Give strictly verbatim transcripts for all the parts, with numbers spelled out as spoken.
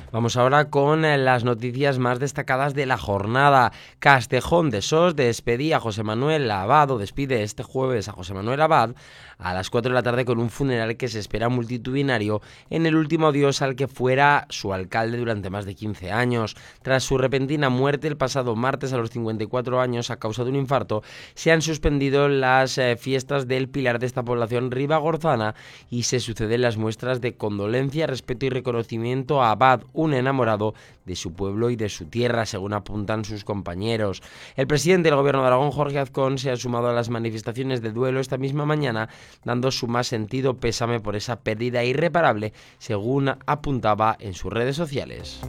Vamos ahora con las noticias más destacadas de la jornada. Castejón de Sos despedía a José Manuel Abad, o despide este jueves a José Manuel Abad, a las cuatro de la tarde con un funeral que se espera multitudinario en el último adiós al que fuera su alcalde durante más de quince años. Tras su repentina muerte el pasado martes a los cincuenta y cuatro años a causa de un infarto, se han suspendido las eh, fiestas del pilar de esta población ribagorzana y se suceden las muestras de condolencia, respeto y reconocimiento a Abad, un enamorado de su pueblo y de su tierra, según apuntan sus compañeros. El presidente del Gobierno de Aragón, Jorge Azcón, se ha sumado a las manifestaciones de duelo esta misma mañana, dando su más sentido pésame por esa pérdida irreparable, según apuntaba en sus redes sociales.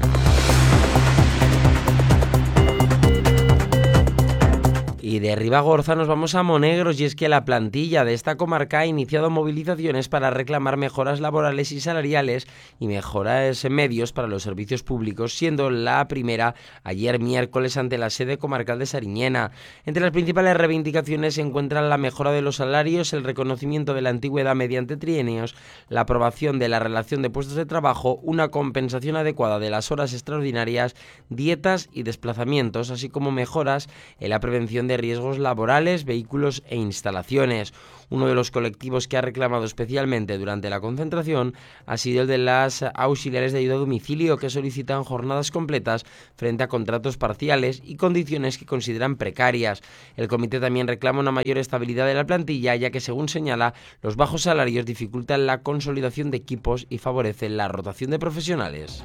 Y de Ribagorza nos vamos a Monegros, y es que la plantilla de esta comarca ha iniciado movilizaciones para reclamar mejoras laborales y salariales y mejoras en medios para los servicios públicos, siendo la primera ayer miércoles ante la sede comarcal de Sariñena. Entre las principales reivindicaciones se encuentran la mejora de los salarios, el reconocimiento de la antigüedad mediante trienios, la aprobación de la relación de puestos de trabajo, una compensación adecuada de las horas extraordinarias, dietas y desplazamientos, así como mejoras en la prevención de riesgos laborales, vehículos e instalaciones. Uno de los colectivos que ha reclamado especialmente durante la concentración ha sido el de las auxiliares de ayuda a domicilio, que solicitan jornadas completas frente a contratos parciales y condiciones que consideran precarias. El comité también reclama una mayor estabilidad de la plantilla, ya que, según señala, los bajos salarios dificultan la consolidación de equipos y favorecen la rotación de profesionales.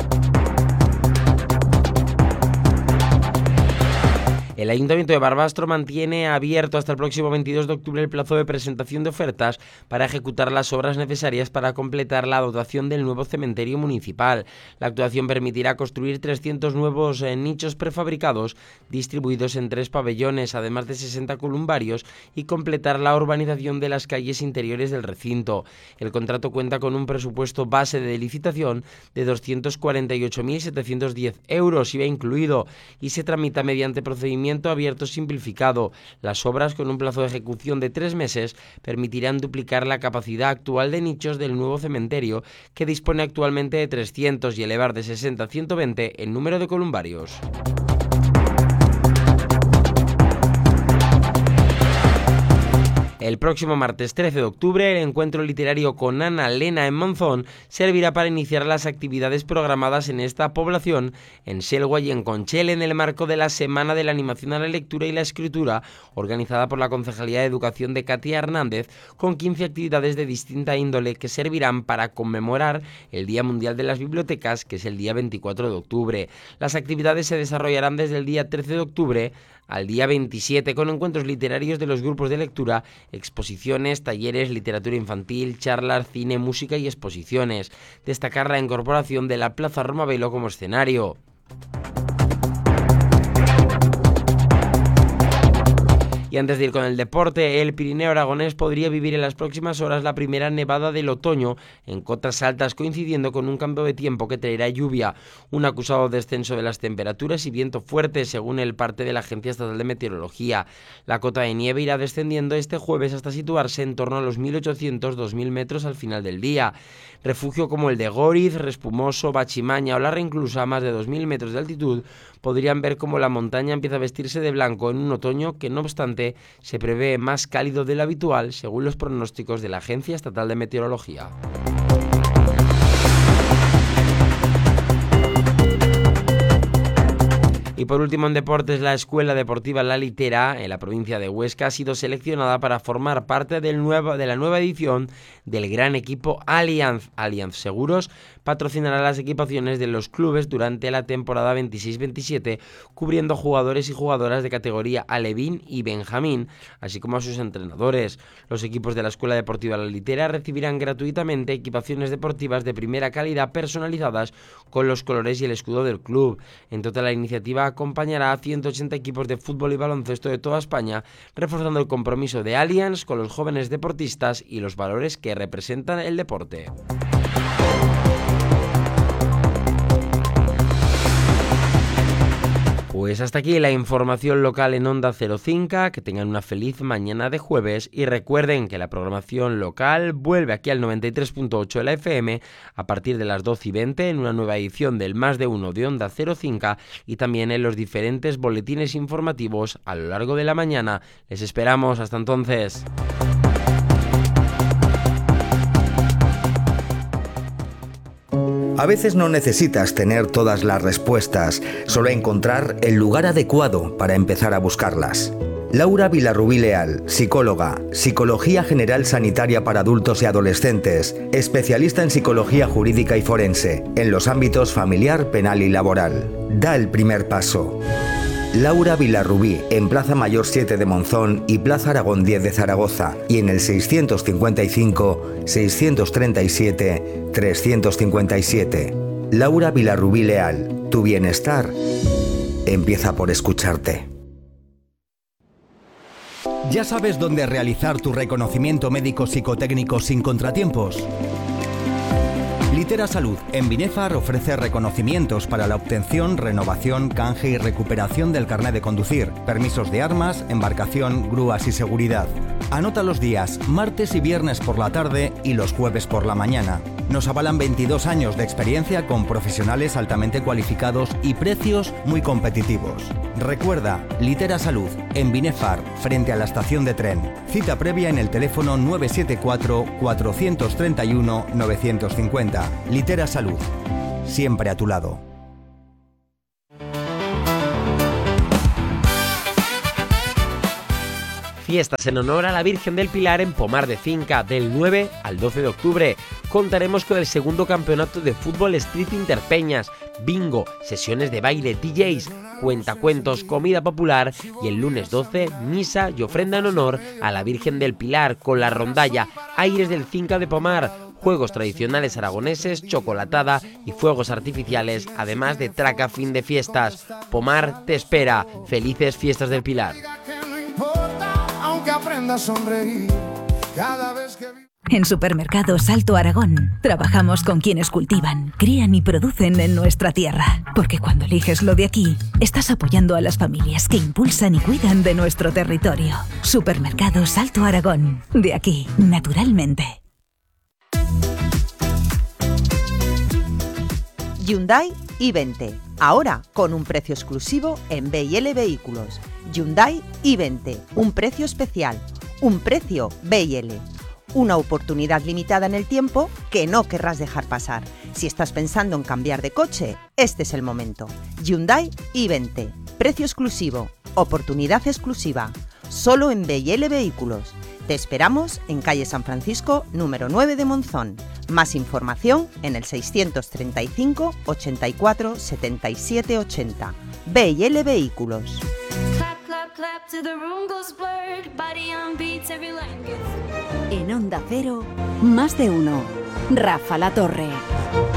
El Ayuntamiento de Barbastro mantiene abierto hasta el próximo veintidós de octubre el plazo de presentación de ofertas para ejecutar las obras necesarias para completar la dotación del nuevo cementerio municipal. La actuación permitirá construir trescientos nuevos eh, nichos prefabricados distribuidos en tres pabellones, además de sesenta columbarios, y completar la urbanización de las calles interiores del recinto. El contrato cuenta con un presupuesto base de licitación de doscientos cuarenta y ocho mil setecientos diez euros, I V A incluido, y se tramita mediante procedimiento abierto simplificado. Las obras, con un plazo de ejecución de tres meses, permitirán duplicar la capacidad actual de nichos del nuevo cementerio, que dispone actualmente de trescientos, y elevar de sesenta a ciento veinte el número de columbarios. El próximo martes trece de octubre, el encuentro literario con Ana Lena en Monzón servirá para iniciar las actividades programadas en esta población, en Selwa y en Conchel, en el marco de la Semana de la Animación a la Lectura y la Escritura, organizada por la Concejalía de Educación de Katia Hernández, con quince actividades de distinta índole que servirán para conmemorar el Día Mundial de las Bibliotecas, que es el día veinticuatro de octubre. Las actividades se desarrollarán desde el día trece de octubre al día veintisiete, con encuentros literarios de los grupos de lectura, exposiciones, talleres, literatura infantil, charlas, cine, música y exposiciones. Destacar la incorporación de la Plaza Romavelo como escenario. Y antes de ir con el deporte, el Pirineo aragonés podría vivir en las próximas horas la primera nevada del otoño en cotas altas, coincidiendo con un cambio de tiempo que traerá lluvia, un acusado descenso de las temperaturas y viento fuerte, según el parte de la Agencia Estatal de Meteorología. La cota de nieve irá descendiendo este jueves hasta situarse en torno a los mil ochocientos a dos mil metros al final del día. Refugio como el de Góriz, Respumoso, Bachimaña o La Reinclusa, a más de dos mil metros de altitud, podrían ver cómo la montaña empieza a vestirse de blanco en un otoño que, no obstante, se prevé más cálido de lo habitual, según los pronósticos de la Agencia Estatal de Meteorología. Y por último, en deportes, la Escuela Deportiva La Litera, en la provincia de Huesca, ha sido seleccionada para formar parte del nuevo, de la nueva edición del gran equipo Allianz. Allianz Seguros patrocinará las equipaciones de los clubes durante la temporada veintiséis veintisiete, cubriendo jugadores y jugadoras de categoría alevín y benjamín, así como a sus entrenadores. Los equipos de la Escuela Deportiva La Litera recibirán gratuitamente equipaciones deportivas de primera calidad personalizadas con los colores y el escudo del club. En total, la iniciativa acompañará a ciento ochenta equipos de fútbol y baloncesto de toda España, reforzando el compromiso de Allianz con los jóvenes deportistas y los valores que representan el deporte. Pues Pues hasta aquí la información local en Onda cero cinco, que tengan una feliz mañana de jueves y recuerden que la programación local vuelve aquí al noventa y tres punto ocho de la F M a partir de las doce y veinte en una nueva edición del Más de Uno de Onda cero cinco y también en los diferentes boletines informativos a lo largo de la mañana. Les esperamos, hasta entonces. A veces no necesitas tener todas las respuestas, solo encontrar el lugar adecuado para empezar a buscarlas. Laura Vilarrubí Leal, psicóloga, Psicología General Sanitaria para adultos y adolescentes, especialista en psicología jurídica y forense, en los ámbitos familiar, penal y laboral. Da el primer paso. Laura Vilarrubí, en Plaza Mayor siete de Monzón y Plaza Aragón diez de Zaragoza, y en el seiscientos cincuenta y cinco, seiscientos treinta y siete, trescientos cincuenta y siete. Laura Vilarrubí Leal, tu bienestar empieza por escucharte. ¿Ya sabes dónde realizar tu reconocimiento médico psicotécnico sin contratiempos? Litera Salud en Binefar ofrece reconocimientos para la obtención, renovación, canje y recuperación del carné de conducir, permisos de armas, embarcación, grúas y seguridad. Anota los días, martes y viernes por la tarde y los jueves por la mañana. Nos avalan veintidós años de experiencia con profesionales altamente cualificados y precios muy competitivos. Recuerda, Litera Salud en Binefar, frente a la estación de tren. Cita previa en el teléfono nueve siete cuatro, cuatro tres uno, nueve cinco cero. Litera Salud, siempre a tu lado. Fiestas en honor a la Virgen del Pilar en Pomar de Finca del nueve al doce de octubre. Contaremos con el segundo campeonato de fútbol Street Interpeñas, bingo, sesiones de baile, D Js, cuentacuentos, comida popular y el lunes doce, misa y ofrenda en honor a la Virgen del Pilar con la rondalla Aires del Finca de Pomar, juegos tradicionales aragoneses, chocolatada y fuegos artificiales, además de traca fin de fiestas. Pomar te espera. Felices Fiestas del Pilar. En Supermercados Alto Aragón trabajamos con quienes cultivan, crían y producen en nuestra tierra. Porque cuando eliges lo de aquí, estás apoyando a las familias que impulsan y cuidan de nuestro territorio. Supermercados Alto Aragón. De aquí, naturalmente. Hyundai i veinte. Ahora con un precio exclusivo en B y L Vehículos. Hyundai i veinte. Un precio especial. Un precio B y L. Una oportunidad limitada en el tiempo que no querrás dejar pasar. Si estás pensando en cambiar de coche, este es el momento. Hyundai i veinte. Precio exclusivo. Oportunidad exclusiva. Solo en B y L Vehículos. Te esperamos en calle San Francisco, número nueve de Monzón. Más información en el seiscientos treinta y cinco, ochenta y cuatro, setenta y siete, ochenta. B y L Vehículos. En Onda Cero, Más de Uno. Rafa La Torre.